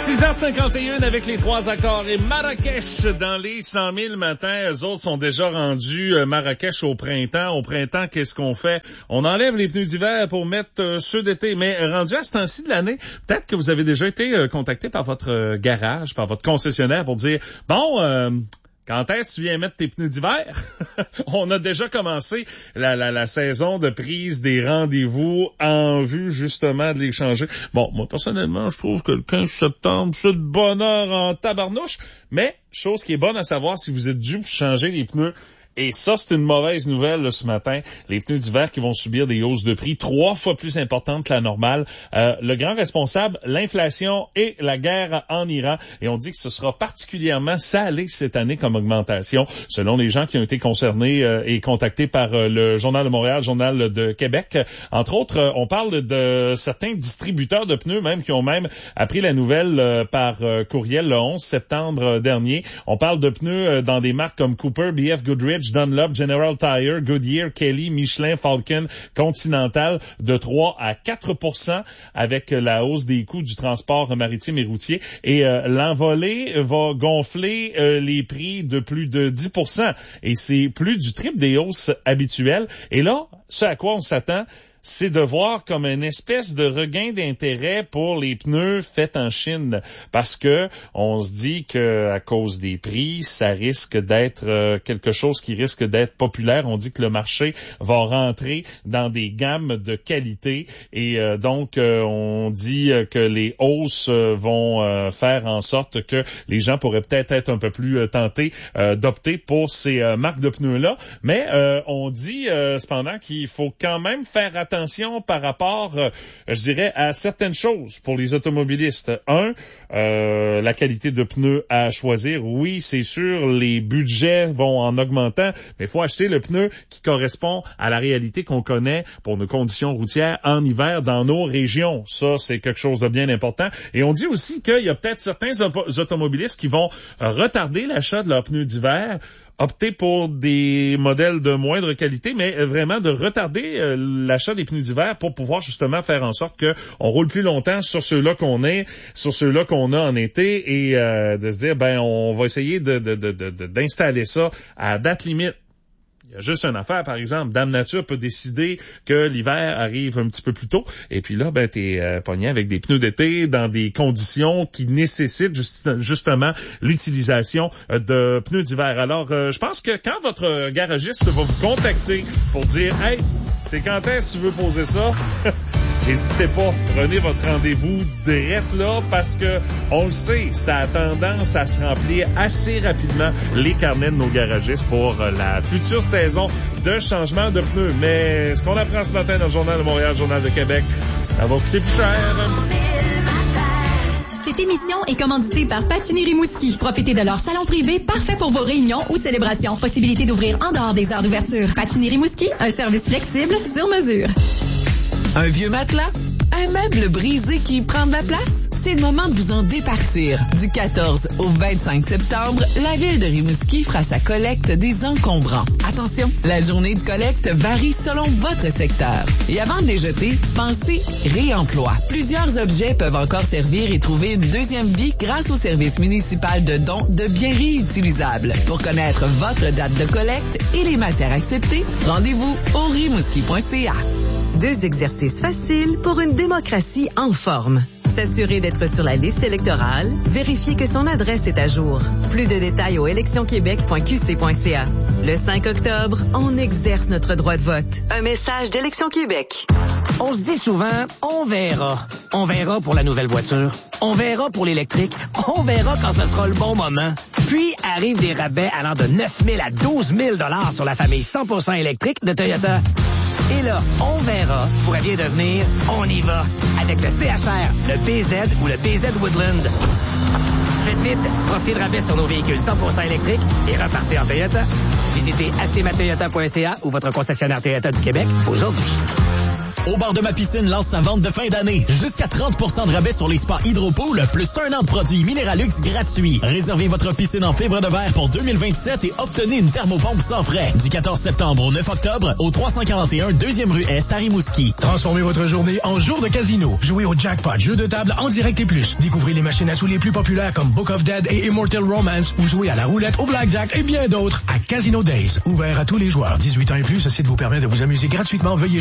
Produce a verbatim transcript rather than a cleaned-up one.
six heures cinquante et un avec les trois accords et Marrakech dans les cent mille matins. Eux autres sont déjà rendus euh, Marrakech au printemps. Au printemps, qu'est-ce qu'on fait? On enlève les pneus d'hiver pour mettre euh, ceux d'été. Mais rendu à ce temps-ci de l'année, peut-être que vous avez déjà été euh, contacté par votre euh, garage, par votre concessionnaire pour dire, bon... Euh, quand est-ce que tu viens mettre tes pneus d'hiver? On a déjà commencé la, la, la saison de prise des rendez-vous en vue justement de les changer. Bon, moi personnellement, je trouve que le quinze septembre, c'est de bonne heure en tabarnouche, mais chose qui est bonne à savoir si vous êtes dû pour changer les pneus. Et ça, c'est une mauvaise nouvelle là, ce matin. Les pneus d'hiver qui vont subir des hausses de prix trois fois plus importantes que la normale. Euh, le grand responsable, l'inflation et la guerre en Iran. Et on dit que ce sera particulièrement salé cette année comme augmentation, selon les gens qui ont été concernés euh, et contactés par euh, le Journal de Montréal, le Journal de Québec. Entre autres, euh, on parle de certains distributeurs de pneus même qui ont même appris la nouvelle euh, par euh, courriel le onze septembre dernier. On parle de pneus euh, dans des marques comme Cooper, B F Goodrich, Dunlop, General Tire, Goodyear, Kelly, Michelin, Falcon, Continental de trois à quatre pour cent avec la hausse des coûts du transport maritime et routier. Et euh, l'envolée va gonfler euh, les prix de plus de dix pour cent. Et c'est plus du triple des hausses habituelles. Et là, ce à quoi on s'attend, c'est de voir comme une espèce de regain d'intérêt pour les pneus faits en Chine. Parce que on se dit que à cause des prix, ça risque d'être euh, quelque chose qui risque d'être populaire. On dit que le marché va rentrer dans des gammes de qualité. Et euh, donc, euh, on dit que les hausses vont euh, faire en sorte que les gens pourraient peut-être être un peu plus euh, tentés euh, d'opter pour ces euh, marques de pneus-là. Mais euh, on dit euh, cependant qu'il faut quand même faire attention Attention par rapport, euh, je dirais, à certaines choses pour les automobilistes. Un, euh, la qualité de pneus à choisir. Oui, c'est sûr, les budgets vont en augmentant, mais il faut acheter le pneu qui correspond à la réalité qu'on connaît pour nos conditions routières en hiver dans nos régions. Ça, c'est quelque chose de bien important. Et on dit aussi qu'il y a peut-être certains op- automobilistes qui vont retarder l'achat de leurs pneus d'hiver, opter pour des modèles de moindre qualité, mais vraiment de retarder euh, l'achat des pneus d'hiver pour pouvoir justement faire en sorte que on roule plus longtemps sur ceux-là qu'on est, sur ceux-là qu'on a en été et euh, de se dire, ben on va essayer de, de, de, de, d'installer ça à date limite. Il y a juste une affaire, par exemple, Dame Nature peut décider que l'hiver arrive un petit peu plus tôt, et puis là, ben t'es euh, pogné avec des pneus d'été dans des conditions qui nécessitent juste, justement l'utilisation euh, de pneus d'hiver. Alors, euh, je pense que quand votre garagiste va vous contacter pour dire « Hey, c'est quand est-ce que tu veux poser ça? » N'hésitez pas, prenez votre rendez-vous direct là parce que on le sait, ça a tendance à se remplir assez rapidement les carnets de nos garagistes pour la future saison de changement de pneus. Mais ce qu'on apprend ce matin dans le Journal de Montréal, le Journal de Québec, ça va coûter plus cher. Cette émission est commanditée par Patinir Rimouski. Profitez de leur salon privé parfait pour vos réunions ou célébrations. Possibilité d'ouvrir en dehors des heures d'ouverture. Patinir Rimouski, un service flexible sur mesure. Un vieux matelas? Un meuble brisé qui prend de la place? C'est le moment de vous en départir. Du quatorze au vingt-cinq septembre, la ville de Rimouski fera sa collecte des encombrants. Attention, la journée de collecte varie selon votre secteur. Et avant de les jeter, pensez réemploi. Plusieurs objets peuvent encore servir et trouver une deuxième vie grâce au service municipal de dons de biens réutilisables. Pour connaître votre date de collecte et les matières acceptées, rendez-vous au rimouski point c a. Deux exercices faciles pour une démocratie en forme. S'assurer d'être sur la liste électorale, vérifier que son adresse est à jour. Plus de détails au élections québec point q c point c a. Le cinq octobre, on exerce notre droit de vote. Un message d'Élections Québec. On se dit souvent, on verra. On verra pour la nouvelle voiture. On verra pour l'électrique. On verra quand ce sera le bon moment. Puis arrivent des rabais allant de neuf mille à douze mille dollars sur la famille cent pour cent électrique de Toyota. Et là, on verra pourrait bien devenir on y va avec le C H R, le B Z ou le B Z Woodland. Faites vite, profitez de rabais sur nos véhicules cent pour cent électriques et repartez en Toyota. Visitez acheter ma toyota point c a ou votre concessionnaire Toyota du Québec aujourd'hui. Au bord de ma piscine lance sa vente de fin d'année. Jusqu'à trente pour cent de rabais sur les spas Hydropool, plus un an de produits Minéralux gratuits. Réservez votre piscine en fibre de verre pour deux mille vingt-sept et obtenez une thermopompe sans frais. Du quatorze septembre au neuf octobre, au trois cent quarante et un deuxième rue Est à Rimouski. Transformez votre journée en jour de casino. Jouez au jackpot, jeu de table en direct et plus. Découvrez les machines à sous les plus populaires comme Book of Dead et Immortal Romance ou jouez à la roulette, au blackjack et bien d'autres à Casino Days. Ouvert à tous les joueurs. dix-huit ans et plus, ce site vous permet de vous amuser gratuitement. Veuillez